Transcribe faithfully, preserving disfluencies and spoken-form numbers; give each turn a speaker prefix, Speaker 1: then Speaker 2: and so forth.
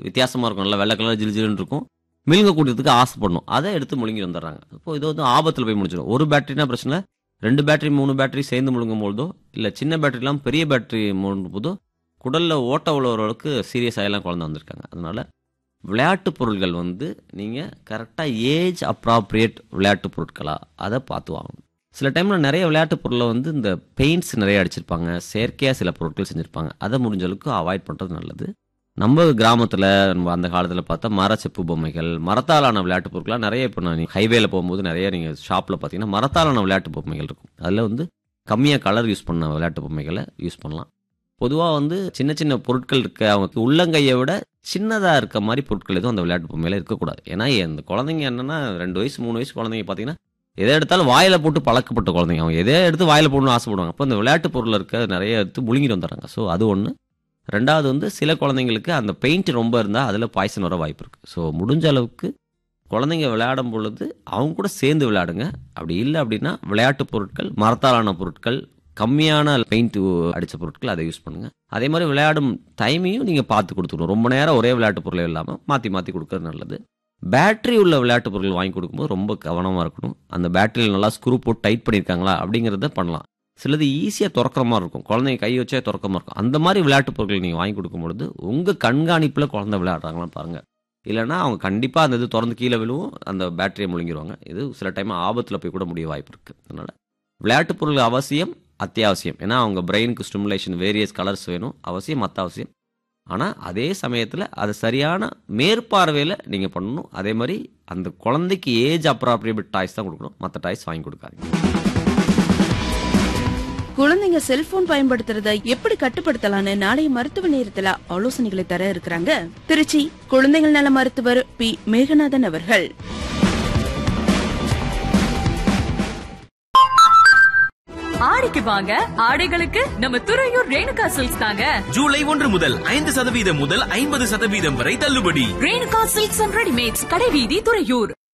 Speaker 1: வித்தியாசமா இருக்கும். நல்லா வெள்ளை கலர் ஜில் ஜில்லுன்னு இருக்கும். மில்க கூட்டியதுக்கு ஆசைப்படணும். அதை எடுத்து முழுங்கி வந்துடுறாங்க. இப்போ இது வந்து ஆபத்தில் போய் முடிச்சிடும். ஒரு பேட்டரினா பிரச்சனை, ரெண்டு பேட்டரி மூணு பேட்டரி சேர்ந்து முழுங்கும் போதோ, இல்லை சின்ன பேட்டரிலாம் பெரிய பேட்டரி முழுங்கும் போதோ குடலில் ஓட்ட உள்ளவர்களுக்கு சீரியஸ் ஆகலாம் குழந்தை வந்திருக்காங்க. அதனால விளையாட்டு பொருட்கள் வந்து நீங்கள் கரெக்டாக ஏஜ் அப்ராப்ரியேட் விளையாட்டு பொருட்களா அதை பார்த்து வாங்கணும். சில டைமில் நிறைய விளையாட்டு பொருளை வந்து இந்த பெயிண்ட்ஸ் நிறைய அடிச்சிருப்பாங்க, செயற்கையாக சில பொருட்கள் செஞ்சுருப்பாங்க. அதை முடிஞ்ச அளவுக்கு அவாய்ட் பண்ணுறது நல்லது. நம்ம கிராமத்தில் நம்ம அந்த காலத்தில் பார்த்தா மர செப்பு பொம்மைகள், மரத்தாலான விளையாட்டு பொருட்கள்லாம் நிறைய. இப்போ நான் ஹைவேல போகும்போது நிறைய நீங்கள் ஷாப்பில் பார்த்தீங்கன்னா மரத்தாலான விளையாட்டு பொம்மைகள் இருக்கும். அதில் வந்து கம்மியாக கலர் யூஸ் பண்ண விளையாட்டு பொம்மைகளை யூஸ் பண்ணலாம். பொதுவாக வந்து சின்ன சின்ன பொருட்கள் இருக்க அவங்க உள்ளங்கையை விட சின்னதாக இருக்க மாதிரி பொருட்கள் எதுவும் அந்த விளையாட்டு பொம்மையில இருக்கக்கூடாது. ஏன்னா இந்த குழந்தைங்க என்னன்னா ரெண்டு வயசு மூணு வயசு குழந்தைங்க பார்த்தீங்கன்னா எதை எடுத்தாலும் வாயில போட்டு பழக்கப்பட்ட குழந்தைங்க. அவங்க எதை எடுத்து வாயில போடணும்னு ஆசைப்படுவாங்க. அப்போ இந்த விளையாட்டு பொருள் இருக்க நிறைய எடுத்து முழுங்கிட்டு வந்துடுறாங்க. ஸோ அது ஒன்று. ரெண்டாவது வந்து சில குழந்தைங்களுக்கு அந்த பெயிண்ட் ரொம்ப இருந்தால் அதில் பாய்சன் வர வாய்ப்பு இருக்குது. ஸோ முடிஞ்ச அளவுக்கு குழந்தைங்க விளையாடும் பொழுது அவங்க கூட சேர்ந்து விளையாடுங்க. அப்படி இல்லை அப்படின்னா விளையாட்டு பொருட்கள், மரத்தாலான பொருட்கள், கம்மியான பெயிண்ட் அடித்த பொருட்கள் அதை யூஸ் பண்ணுங்கள். அதே மாதிரி விளையாடும் டைமையும் நீங்கள் பார்த்து கொடுத்துக்கணும். ரொம்ப நேரம் ஒரே விளையாட்டு பொருளே இல்லாமல் மாற்றி மாற்றி கொடுக்கறது நல்லது. பேட்டரி உள்ள விளையாட்டு பொருட்கள் வாங்கி கொடுக்கும்போது ரொம்ப கவனமாக இருக்கணும். அந்த பேட்டரியில் நல்லா ஸ்க்ரூ போட்டு டைட் பண்ணியிருக்காங்களா அப்படிங்கிறத பண்ணலாம். சிலது ஈஸியாக திறக்கிற மாதிரி இருக்கும், குழந்தைங்க கை வச்சே திறக்கிற மாதிரி இருக்கும். அந்த மாதிரி விளையாட்டு பொருட்கள் நீங்கள் வாங்கி கொடுக்கும்பொழுது உங்கள் கண்காணிப்பில் குழந்தை விளையாடுறாங்களான்னு பாருங்கள். இல்லைனா அவங்க கண்டிப்பாக அந்த இது திறந்து கீழே விழுவும், அந்த பேட்டரியை முழுங்கிடுவாங்க. இது சில டைம் ஆபத்தில் போய் கூட முடிய வாய்ப்பு இருக்குது. அதனால் விளையாட்டு பொருள் அவசியம், அத்தியாவசியம். ஏன்னா அவங்க பிரெயினுக்கு ஸ்டிமுலேஷன், வேரியஸ் கலர்ஸ் வேணும், அவசியம், அத்தியாவசியம். ஆனால் அதே சமயத்தில் அது சரியான மேற்பார்வையில் நீங்கள் பண்ணணும். அதே மாதிரி அந்த குழந்தைக்கு ஏஜ் அப்ராப்ரியேட் டாய்ஸ் தான் கொடுக்கணும், மற்ற டாய்ஸ் வாங்கி கொடுக்காதீங்க.
Speaker 2: குழந்தைங்க செல்போன் பயன்படுத்துறத எப்படி கட்டுப்படுத்தலாம்னு நாளைய மருத்துவ நேரத்துல ஆலோசனைகளை தர இருக்கிறாங்க திருச்சி குழந்தைகள் நல மருத்துவர் பி மேகநாதன் அவர்கள்.
Speaker 3: ஆடிக்கு வாங்க, ஆடைகளுக்கு நம்ம துறையூர் ரேணுகா சில்க்ஸ் தாங்க.
Speaker 4: ஜூலை ஒன்று முதல் ஐந்து சதவீதம் முதல் ஐம்பது சதவீதம் வரை தள்ளுபடி.
Speaker 3: ரேணுகா சில்க்ஸ் அண்ட் ரெடிமேட்ஸ், கடைவீதி, துறையூர்.